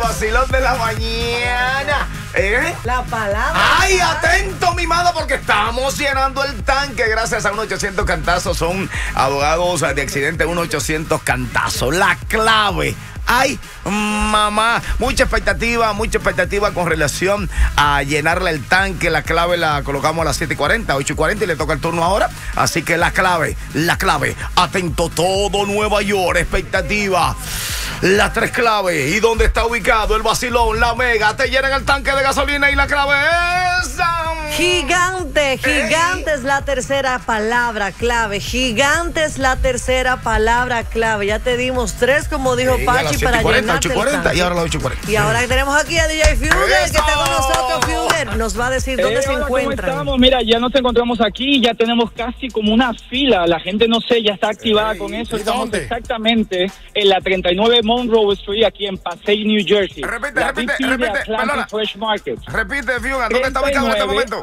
vacilón de la mañana. La palabra. ¡Ay, atento, mi mano! Porque estamos llenando el tanque gracias a 1-800 cantazos. Son abogados de accidente, 1-800 cantazos. La clave. Ay, mamá, mucha expectativa con relación a llenarle el tanque. La clave la colocamos a las 7:40, 8:40 y le toca el turno ahora. Así que la clave, atento todo Nueva York, expectativa. Las tres claves y dónde está ubicado el vacilón, la mega, te llenan el tanque de gasolina y la clave es... Gigante, gigante es la tercera palabra clave. Gigante es la tercera palabra clave. Ya te dimos tres, como dijo Pachi, para llenarte el tanque. Y ahora las 8:40. Y ahora tenemos aquí a DJ Fugger, que está con nosotros. Fugger nos va a decir dónde se encuentran. ¿Cómo estamos? Mira, ya nos encontramos aquí, ya tenemos casi como una fila. La gente, no sé, ya está activada con eso. Estamos exactamente en la 39 Monroe Street, aquí en Passaic, New Jersey. Repite, Fresh Market. Repite, Fugger, ¿dónde está ubicado en este momento?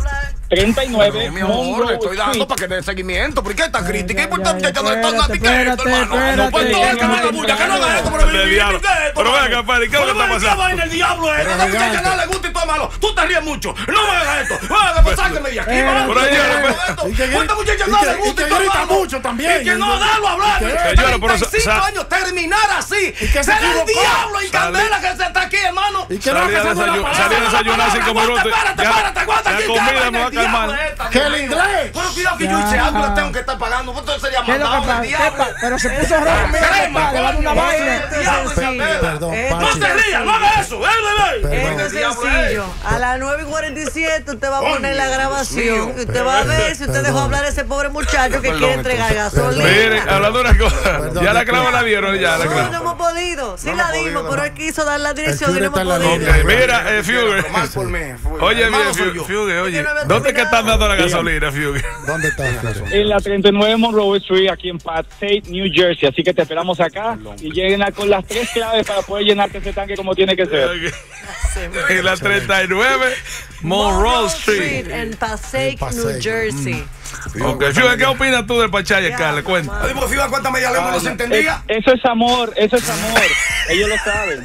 39 mi amor, le estoy dando para que dé seguimiento. ¿Por qué esta crítica? ¿Y por qué muchacha no está dando esto, hermano? No puede todo el que me bulla, que no haga esto, pero pero venga, compadre, ¿qué es lo que está pasando? ¿Qué vaina el diablo es? Esta muchacha no le gusta y todo malo. Tú te ríes mucho. No me hagas esto. Pues sáqueme de aquí. ¿Cuántas muchachas no le gusta y todo malo? Mucho también. Y que no, dalo a hablar. 35 años, terminar así. Ser el diablo y candela que se está aquí, hermano. Salí a desayunar 5 minutos. Espérate, aguanta aquí. ¿Qué el inglés? Pero cuidado que yo hice algo, le tengo que estar pagando. Entonces sería mandado del diablo. Pero se puso rojo. Le va a una vaina. Perdón, no se ría, no haga eso. Esto es sencillo. A las 9:47 usted va a poner la grabación. Y usted va a ver si usted dejó hablar a ese pobre muchacho que quiere entregar gasolina. Miren, hablando de una cosa, ya la clave la vieron, ya la clave. No hemos podido. Sí la dimos, pero él quiso dar la dirección y no hemos podido. Mira, Fugger. Oye, Fugger, oye. ¿Dónde es que están dando la gasolina, Fugger? ¿Dónde está? En la 39 Monroe Street, aquí en Passaic, New Jersey. Así que te esperamos acá y lleguen con las tres claves para poder llenarte ese tanque como tiene que ser. En la 39 Monroe Street, en Passaic, New Jersey. Ok, Fugger, ¿qué opinas tú del Pachaya, Carles? Cuenta. Porque Fugger, cuéntame ya, no se entendía. Eso es amor, eso es amor. Ellos lo saben.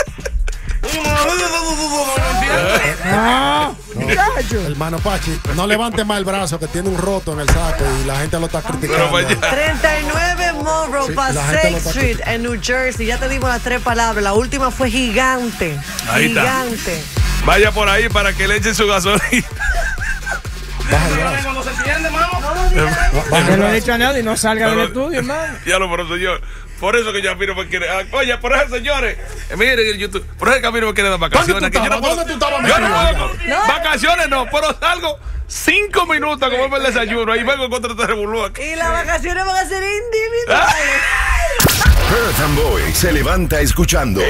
Hermano Pachi, no levante más el brazo que tiene un roto en el saco y la gente lo está criticando. 39 Monroe, Passaic Street en New Jersey. Ya te dimos las tres palabras. La última fue gigante. Ahí gigante. Está. Vaya por ahí para que le echen su gasolina. Cuando se entiende, hermano. No lo he dicho a nadie, no salga del estudio, hermano. Ya lo por señor. Por eso que yo aspiro me quiere. Oye, por eso, señores. Miren en YouTube. Por eso que a mí no me quieren dar vacaciones. ¿Dónde tú estabas metido? Vacaciones no, pero salgo 5 minutos a comerme el desayuno. Ahí vengo contra este revolú aquí. Y las vacaciones van a ser individuales. Earth and Boy se levanta escuchando